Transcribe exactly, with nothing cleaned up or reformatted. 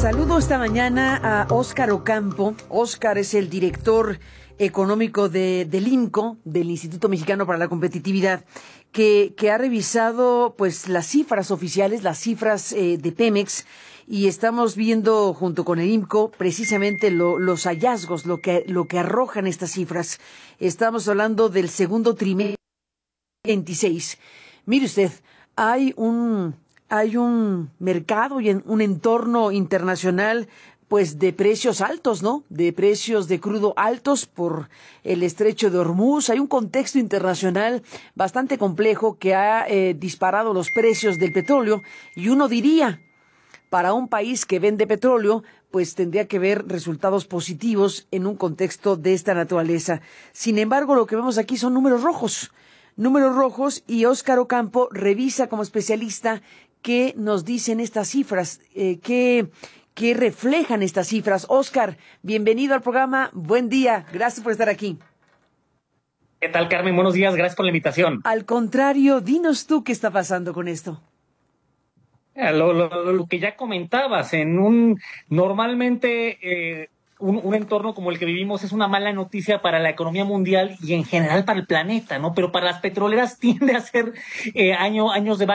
Saludo esta mañana a Óscar Ocampo. Óscar es el director económico de, del IMCO, del Instituto Mexicano para la Competitividad, que, que ha revisado pues las cifras oficiales, las cifras eh, de Pemex, y estamos viendo junto con el IMCO precisamente lo, los hallazgos, lo que, lo que arrojan estas cifras. Estamos hablando del segundo trimestre veintiséis. Mire usted, hay un... hay un mercado y un entorno internacional pues de precios altos, ¿no? De precios de crudo altos por el estrecho de Hormuz. Hay un contexto internacional bastante complejo que ha eh, disparado los precios del petróleo, y uno diría, para un país que vende petróleo, pues tendría que ver resultados positivos en un contexto de esta naturaleza. Sin embargo, lo que vemos aquí son números rojos. Números rojos, y Óscar Ocampo revisa como especialista qué nos dicen estas cifras, eh, qué, qué reflejan estas cifras. Óscar, bienvenido al programa. Buen día. Gracias por estar aquí. ¿Qué tal, Carmen? Buenos días. Gracias por la invitación. Al contrario, dinos tú qué está pasando con esto. Lo, lo, lo que ya comentabas, en un normalmente eh, un, un entorno como el que vivimos es una mala noticia para la economía mundial y en general para el planeta, ¿no? Pero para las petroleras tiende a ser eh, año, años de